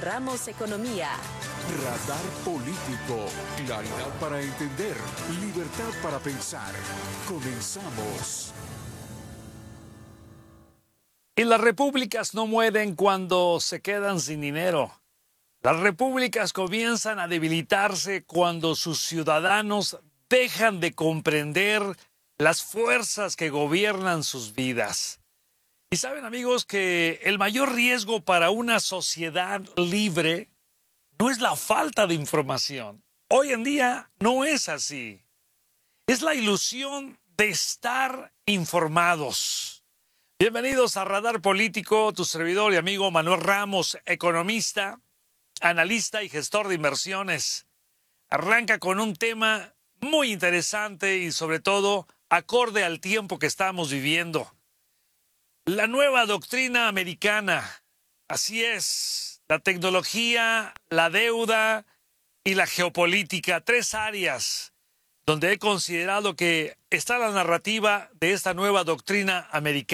Ramos Economía. Radar político, claridad para entender, libertad para pensar. Comenzamos. Y las repúblicas no mueren cuando se quedan sin dinero. Las repúblicas comienzan a debilitarse cuando sus ciudadanos dejan de comprender las fuerzas que gobiernan sus vidas. Y saben, amigos, que el mayor riesgo para una sociedad libre no es la falta de información. Hoy en día no es así. Es la ilusión de estar informados. Bienvenidos a Radar Político, tu servidor y amigo Manuel Ramos, economista, analista y gestor de inversiones. Arranca con un tema muy interesante y sobre todo acorde al tiempo que estamos viviendo. La nueva doctrina americana, así es, la tecnología, la deuda y la geopolítica, tres áreas donde he considerado que está la narrativa de esta nueva doctrina americana.